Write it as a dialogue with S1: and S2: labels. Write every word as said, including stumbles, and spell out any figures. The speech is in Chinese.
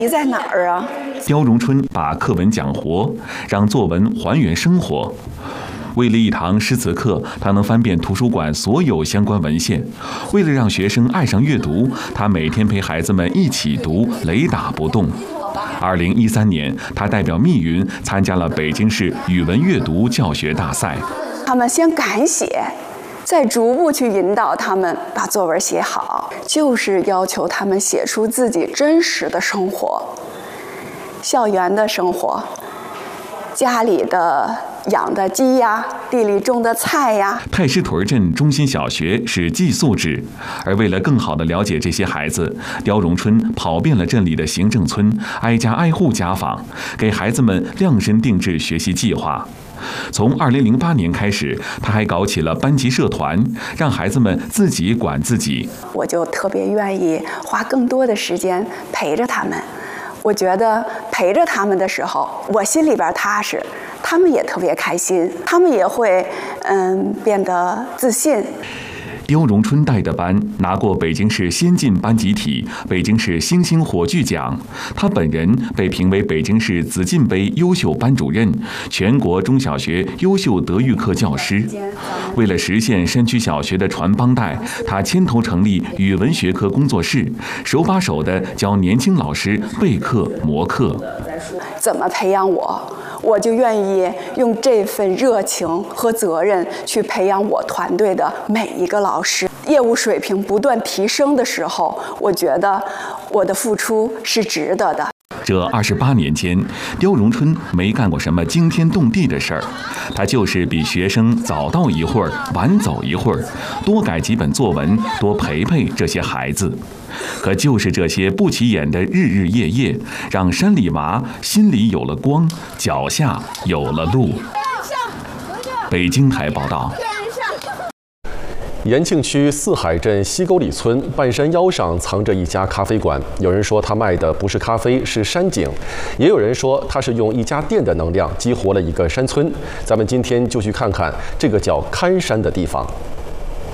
S1: 你在哪儿啊？
S2: 刁荣春把课文讲活，让作文还原生活。为了一堂诗词课，他能翻遍图书馆所有相关文献。为了让学生爱上阅读，他每天陪孩子们一起读，雷打不动。二零一三年，他代表密云参加了北京市语文阅读教学大赛。
S1: 他们先敢写，再逐步去引导他们把作文写好，就是要求他们写出自己真实的生活，校园的生活，家里的养的鸡呀，地里种的菜呀。
S2: 太师屯镇中心小学是寄宿制，而为了更好地了解这些孩子，刁荣春跑遍了镇里的行政村，挨家挨户家访，给孩子们量身定制学习计划。从二零零八年开始，他还搞起了班级社团，让孩子们自己管自己。
S1: 我就特别愿意花更多的时间陪着他们。我觉得陪着他们的时候，我心里边踏实，他们也特别开心，他们也会嗯变得自信。
S2: 刁荣春带的班拿过北京市先进班集体、北京市星星火炬奖，他本人被评为北京市紫禁杯优秀班主任、全国中小学优秀德育课教师。为了实现山区小学的传帮带，他牵头成立语文学科工作室，手把手地教年轻老师备课模课。
S1: 怎么培养我？我就愿意用这份热情和责任去培养我团队的每一个老师。业务水平不断提升的时候，我觉得我的付出是值得的。
S2: 这二十八年间，刁荣春没干过什么惊天动地的事儿，他就是比学生早到一会儿，晚走一会儿，多改几本作文，多陪陪这些孩子。可就是这些不起眼的日日夜夜，让山里娃心里有了光，脚下有了路。北京台报道。
S3: 延庆区四海镇西沟里村半山腰上藏着一家咖啡馆，有人说他卖的不是咖啡，是山景，也有人说他是用一家店的能量激活了一个山村。咱们今天就去看看这个叫看山的地方。